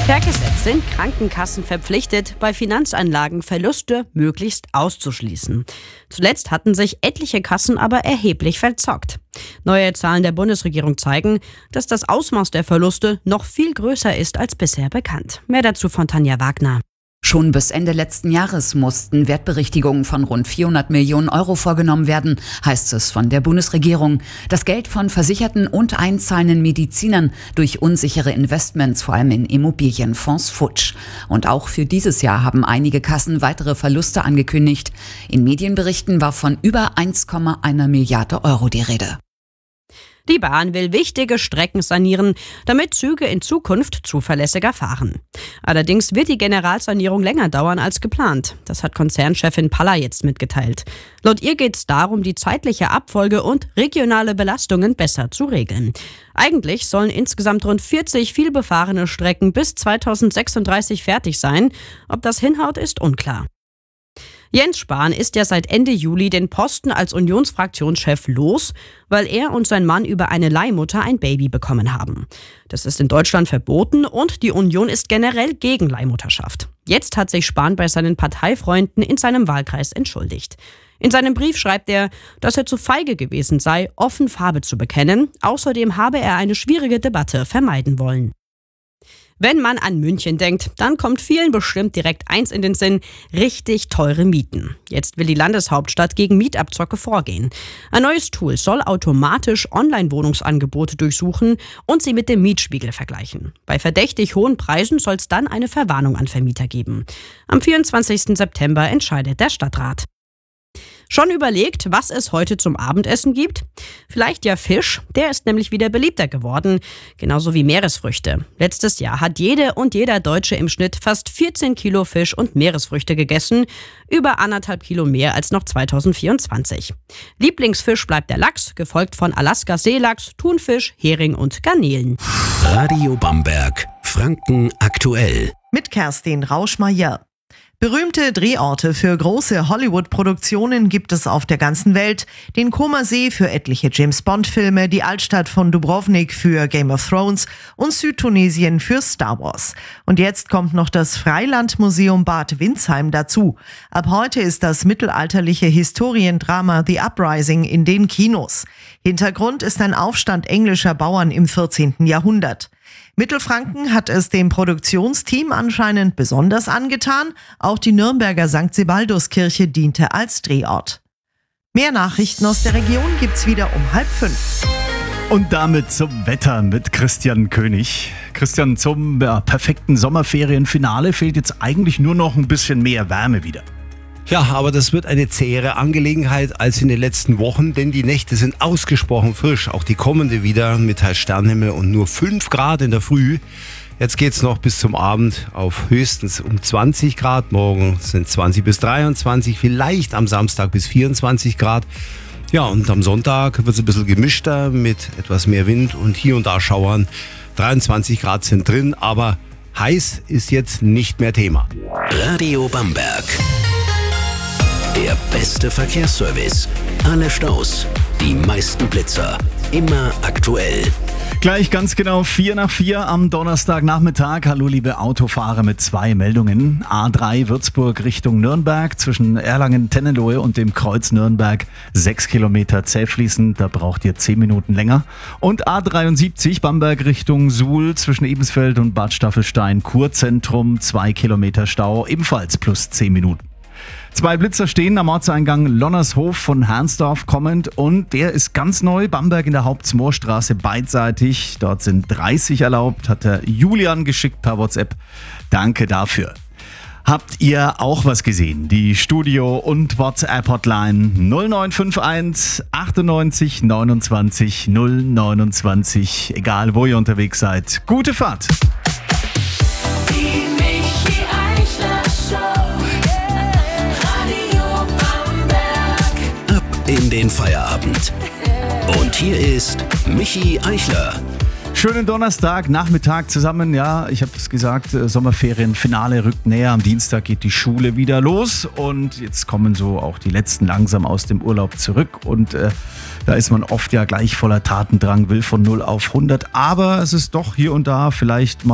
Per Gesetz sind Krankenkassen verpflichtet, bei Finanzanlagen Verluste möglichst auszuschließen. Zuletzt hatten sich etliche Kassen aber erheblich verzockt. Neue Zahlen der Bundesregierung zeigen, dass das Ausmaß der Verluste noch viel größer ist als bisher bekannt. Mehr dazu von Tanja Wagner. Schon bis Ende letzten Jahres mussten Wertberichtigungen von rund 400 Millionen Euro vorgenommen werden, heißt es von der Bundesregierung. Das Geld von Versicherten und einzahlenden Medizinern durch unsichere Investments, vor allem in Immobilienfonds, futsch. Und auch für dieses Jahr haben einige Kassen weitere Verluste angekündigt. In Medienberichten war von über 1,1 Milliarde Euro die Rede. Die Bahn will wichtige Strecken sanieren, damit Züge in Zukunft zuverlässiger fahren. Allerdings wird die Generalsanierung länger dauern als geplant. Das hat Konzernchefin Palla jetzt mitgeteilt. Laut ihr geht es darum, die zeitliche Abfolge und regionale Belastungen besser zu regeln. Eigentlich sollen insgesamt rund 40 vielbefahrene Strecken bis 2036 fertig sein. Ob das hinhaut, ist unklar. Jens Spahn ist ja seit Ende Juli den Posten als Unionsfraktionschef los, weil er und sein Mann über eine Leihmutter ein Baby bekommen haben. Das ist in Deutschland verboten und die Union ist generell gegen Leihmutterschaft. Jetzt hat sich Spahn bei seinen Parteifreunden in seinem Wahlkreis entschuldigt. In seinem Brief schreibt er, dass er zu feige gewesen sei, offen Farbe zu bekennen. Außerdem habe er eine schwierige Debatte vermeiden wollen. Wenn man an München denkt, dann kommt vielen bestimmt direkt eins in den Sinn: richtig teure Mieten. Jetzt will die Landeshauptstadt gegen Mietabzocke vorgehen. Ein neues Tool soll automatisch Online-Wohnungsangebote durchsuchen und sie mit dem Mietspiegel vergleichen. Bei verdächtig hohen Preisen soll es dann eine Verwarnung an Vermieter geben. Am 24. September entscheidet der Stadtrat. Schon überlegt, was es heute zum Abendessen gibt? Vielleicht ja Fisch, der ist nämlich wieder beliebter geworden, genauso wie Meeresfrüchte. Letztes Jahr hat jede und jeder Deutsche im Schnitt fast 14 Kilo Fisch und Meeresfrüchte gegessen, über 1,5 Kilo mehr als noch 2024. Lieblingsfisch bleibt der Lachs, gefolgt von Alaska-Seelachs, Thunfisch, Hering und Garnelen. Radio Bamberg, Franken aktuell. Mit Kerstin Rauschmeier. Berühmte Drehorte für große Hollywood-Produktionen gibt es auf der ganzen Welt. Den Comer-See für etliche James-Bond-Filme, die Altstadt von Dubrovnik für Game of Thrones und Südtunesien für Star Wars. Und jetzt kommt noch das Freilandmuseum Bad Windsheim dazu. Ab heute ist das mittelalterliche Historiendrama The Uprising in den Kinos. Hintergrund ist ein Aufstand englischer Bauern im 14. Jahrhundert. Mittelfranken hat es dem Produktionsteam anscheinend besonders angetan. Auch die Nürnberger St. Sebalduskirche diente als Drehort. Mehr Nachrichten aus der Region gibt's wieder um 4:30. Und damit zum Wetter mit Christian König. Christian, zum perfekten Sommerferienfinale fehlt jetzt eigentlich nur noch ein bisschen mehr Wärme wieder. Ja, aber das wird eine zähere Angelegenheit als in den letzten Wochen, denn die Nächte sind ausgesprochen frisch. Auch die kommende wieder mit teils Sternenhimmel und nur 5 Grad in der Früh. Jetzt geht's noch bis zum Abend auf höchstens um 20 Grad. Morgen sind 20 bis 23, vielleicht am Samstag bis 24 Grad. Ja, und am Sonntag wird es ein bisschen gemischter mit etwas mehr Wind und hier und da Schauern. 23 Grad sind drin, aber heiß ist jetzt nicht mehr Thema. Radio Bamberg. Der beste Verkehrsservice. Alle Staus, die meisten Blitzer. Immer aktuell. Gleich ganz genau 4:04 am Donnerstagnachmittag. Hallo liebe Autofahrer mit 2 Meldungen. A3 Würzburg Richtung Nürnberg zwischen Erlangen-Tennenlohe und dem Kreuz Nürnberg 6 Kilometer zähfließend, da braucht ihr 10 Minuten länger. Und A73 Bamberg Richtung Suhl zwischen Ebensfeld und Bad Staffelstein Kurzentrum 2 Kilometer Stau, ebenfalls plus 10 Minuten. 2 Blitzer stehen am Ortseingang Lonnershof von Hernsdorf kommend und der ist ganz neu. Bamberg in der Hauptsmoorstraße beidseitig. Dort sind 30 erlaubt, hat der Julian geschickt per WhatsApp. Danke dafür. Habt ihr auch was gesehen? Die Studio- und WhatsApp-Hotline 0951 98 29 029. Egal wo ihr unterwegs seid. Gute Fahrt! In den Feierabend. Und hier ist Michi Eichler. Schönen Donnerstagnachmittag zusammen. Ja, ich habe es gesagt, Sommerferienfinale rückt näher. Am Dienstag geht die Schule wieder los und jetzt kommen so auch die Letzten langsam aus dem Urlaub zurück. Und da ist man oft ja gleich voller Tatendrang, will von 0 auf 100. Aber es ist doch hier und da vielleicht mal